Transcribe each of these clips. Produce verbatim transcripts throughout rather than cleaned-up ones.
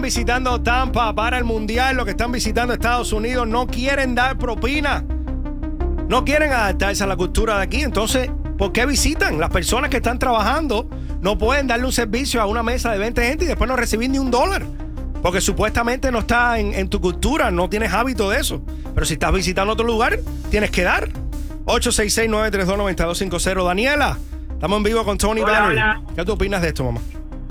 visitando Tampa para el Mundial, los que están visitando Estados Unidos no quieren dar propina. No quieren adaptarse a la cultura de aquí. Entonces, ¿por qué visitan? Las personas que están trabajando no pueden darle un servicio a una mesa de veinte gente y después no recibir ni un dólar. Porque supuestamente no está en, en tu cultura, no tienes hábito de eso. Pero si estás visitando otro lugar, tienes que dar. ocho seis seis, nueve tres dos, nueve dos cinco cero. Daniela, estamos en vivo con Tony Valerie. ¿Qué tú opinas de esto, mamá?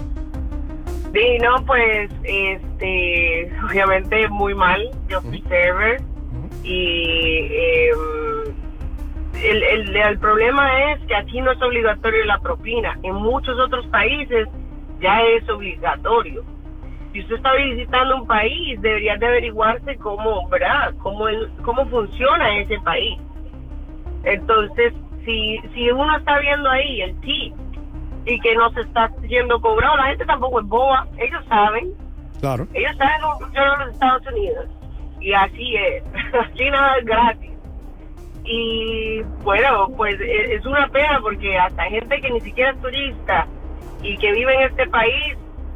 Sí, no, pues, este, obviamente muy mal. Yo fui server y eh, el, el, el problema es que aquí no es obligatorio la propina. En muchos otros países ya es obligatorio. Si usted está visitando un país, debería de averiguarse cómo, ¿verdad? Cómo, el, cómo funciona ese país. Entonces, si, si uno está viendo ahí el tip y que no se está siendo cobrado, la gente tampoco es boba, ellos saben. Claro. Ellos saben cómo funcionan los Estados Unidos. Y así es, así nada es gratis. Y bueno, pues es una pena porque hasta gente que ni siquiera es turista y que vive en este país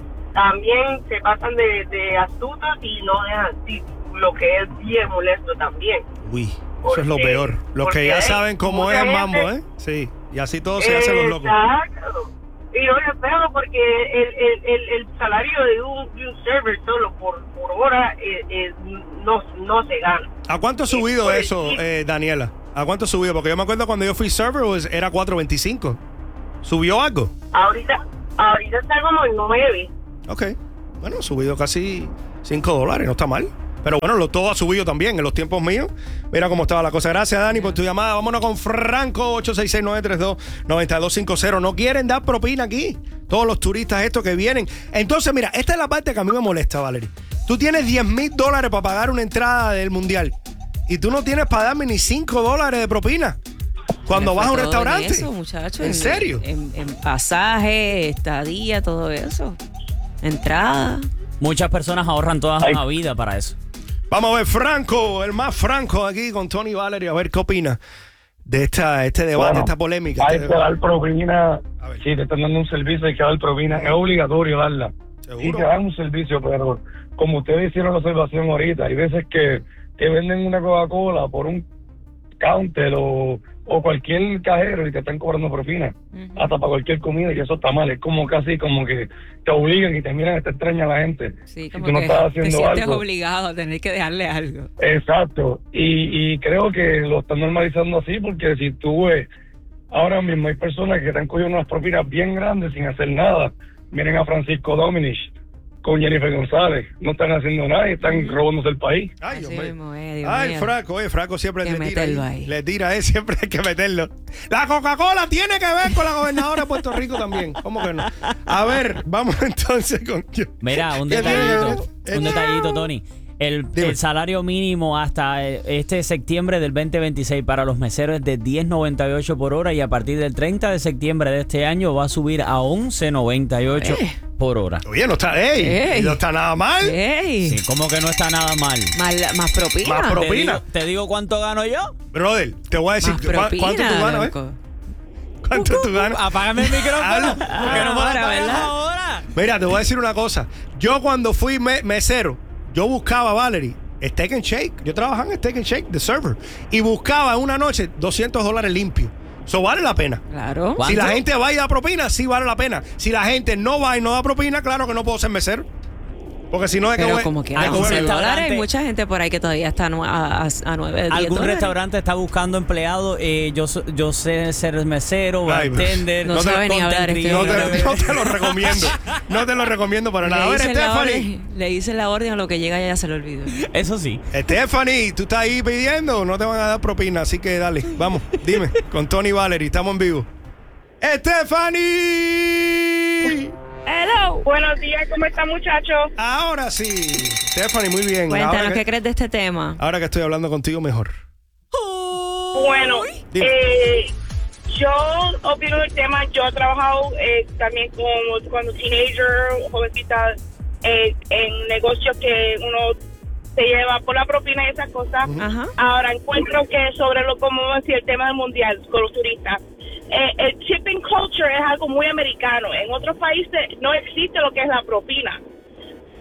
también se pasan de, de astutos y no dejan tip, lo que es bien molesto también. Uy, eso es lo peor. Los que ya saben cómo es el mambo, ¿eh? Sí, y así todos se hacen los locos. Exacto. Y yo es feo porque el, el, el, el salario de un, de un server solo por, por hora eh, eh, no, no se gana. ¿A cuánto ha subido pues, eso, eh, Daniela? ¿A cuánto ha subido? Porque yo me acuerdo cuando yo fui server pues, era cuatro veinticinco. ¿Subió algo? Ahorita, ahorita está como en nueve. Ok. Bueno, ha subido casi cinco dólares, no está mal. Pero bueno, lo, todo ha subido también en los tiempos míos. Mira cómo estaba la cosa. Gracias, Dani, por tu llamada. Vámonos con Franco, ocho seis seis, nueve tres dos, nueve dos cinco cero. No quieren dar propina aquí. Todos los turistas estos que vienen. Entonces, mira, esta es la parte que a mí me molesta, Valerie. Tú tienes diez mil dólares para pagar una entrada del Mundial. Y tú no tienes para darme ni cinco dólares de propina. Cuando vas a un restaurante. En eso, muchacho. ¿En, en serio? En, en pasaje, estadía, todo eso. Entrada. Muchas personas ahorran toda Ay. una vida para eso. Vamos a ver, Franco, el más Franco aquí con Tony Valerie, a ver qué opina de esta, este debate, bueno, esta polémica. Hay este que dar propina. Si te están dando un servicio, hay que dar propina. Es obligatorio darla. ¿Seguro? Y te dan un servicio, pero como ustedes hicieron la observación ahorita, hay veces que te venden una Coca-Cola por un counter o, o cualquier cajero y te están cobrando propina, uh-huh. hasta para cualquier comida, y eso está mal. Es como casi como que te obligan y te miran, te extraña a la gente. Sí, como si tú no que estás haciendo te sientes algo, obligado a tener que dejarle algo. Exacto, y, y creo que lo están normalizando así, porque si tú ves, ahora mismo hay personas que están cogiendo unas propinas bien grandes sin hacer nada. Miren a Francisco Dominich con Jennifer González, no están haciendo nada y están robándose el país. Ay, Dios mío. Eh, Dios Ay, mío. Franco, oye, Franco siempre le tira ahí. ahí. Le tira, eh, siempre hay que meterlo. La Coca-Cola tiene que ver con la gobernadora de Puerto Rico también. ¿Cómo que no? A ver, vamos entonces con... Mira, un detallito, un detallito, Tony. El, el salario mínimo hasta este septiembre del veinte veintiséis para los meseros es de diez noventa y ocho por hora y a partir del treinta de septiembre de este año va a subir a once noventa y ocho eh. por hora. Oye, no está, ey, ey. no está nada mal. Ey. Sí, ¿cómo que no está nada mal? Más, más propina. Más propina. ¿Te digo, ¿Te digo cuánto gano yo? Brother, te voy a decir propina, cuánto tú ganas, ¿eh? ¿Cuánto tú ganas? Apágame el micrófono. Porque ah, no ahora, ¿verdad? ahora. Mira, te voy a decir una cosa. Yo cuando fui me mesero, yo buscaba, Valerie, Steak and Shake. Yo trabajaba en Steak and Shake de server. Y buscaba una noche doscientos dólares limpios. Eso vale la pena. Claro. Si la gente va y da propina, sí vale la pena. Si la gente no va y no da propina, claro que no puedo ser mesero. Porque si no es que... Pero voy, como que a once dólares, hay mucha gente por ahí que todavía está a, a, a nueve, diez ¿Algún dólares? restaurante está buscando empleado? Eh, yo, yo sé ser mesero, bartender. No, no sabe ni hablar. Este no, te, no te lo recomiendo. No te lo recomiendo para nada. A ver, Stephanie. Le hice la orden a lo que llega y ya se lo olvidó. Eso sí. Stephanie, ¿tú estás ahí pidiendo? No te van a dar propina, así que dale. Vamos, dime. Con Tony Valerie, estamos en vivo. ¡Stephanie! Hello. Buenos días, ¿cómo está, muchachos? Ahora sí. Stephanie, muy bien. Cuéntanos, que, ¿qué crees de este tema? Ahora que estoy hablando contigo, mejor. Bueno, eh, yo opino del tema. Yo he trabajado eh, también como cuando teenager, jovencita, eh, en negocios que uno se lleva por la propina y esas cosas. Ajá. Ahora encuentro que sobre lo como decía el tema del mundial con los turistas, eh, el tipping culture es algo muy americano. En otros países no existe lo que es la propina.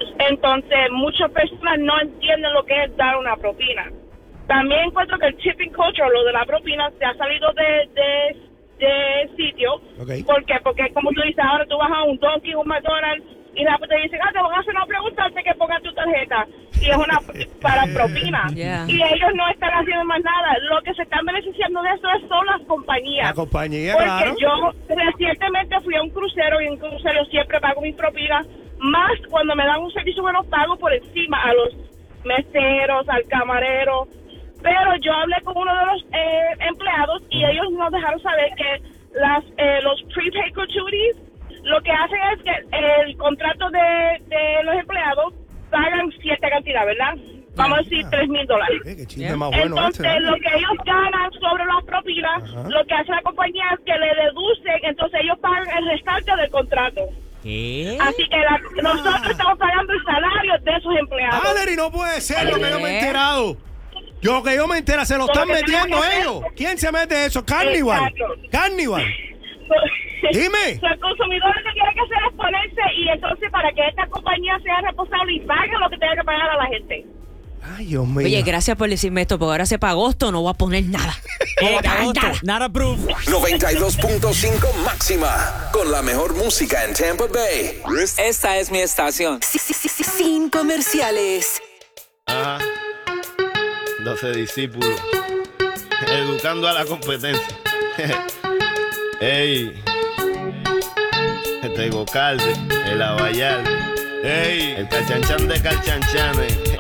Entonces, muchas personas no entienden lo que es dar una propina. También encuentro que el tipping culture, lo de la propina, se ha salido de, de, de sitio. Okay. ¿Por qué? Porque, como tú dices, ahora tú vas a un Dunkin', un McDonald's, y después te dicen, ah, te van a hacer una pregunta antes que pongas tu tarjeta. Y es una para propina. Yeah. Y ellos no están haciendo más nada. Lo que se están beneficiando de eso son las compañías. La compañía, Porque claro. yo recientemente fui a un crucero y en un crucero siempre pago mis propinas, más cuando me dan un servicio bueno pago por encima a los meseros, al camarero. Pero yo hablé con uno de los eh, empleados y ellos nos dejaron saber que las eh, los prepaid gratuities lo que hacen es que el contrato de, de los empleados pagan cierta cantidad, ¿verdad? Vamos a decir tres mil dólares. Eh, qué chiste más bueno Entonces, este, ¿eh? lo que ellos ganan sobre las propinas, Ajá. lo que hace la compañía es que le deducen, entonces ellos pagan el restante del contrato. ¿Qué? Así que la- nosotros estamos pagando el salario de esos empleados. Valerie, no puede ser lo que yo me he ¿Eh? enterado. Yo que yo me entera, se lo están Lo que tenemos metiendo que hacer- ellos. ¿Quién se mete eso? Carnival. Exacto. Carnival. Dime. So, el consumidor lo que tiene que hacer es ponerse y entonces para que esta compañía sea responsable y pague lo que tenga que pagar a la gente. Ay, Dios mío. Oye, gracias por decirme esto, porque ahora se para agosto, no voy a poner nada. No voy Eh, a pagar agosto, nada. not approved. noventa y dos punto cinco máxima, con la mejor música en Tampa Bay. Esta es mi estación. Sí, sí, sí, sí, sin comerciales. Ajá. doce discípulos. Educando a la competencia. Ey. Este Gocalde, el Abayal. Ey. El Calchanchan de Calchanchanes.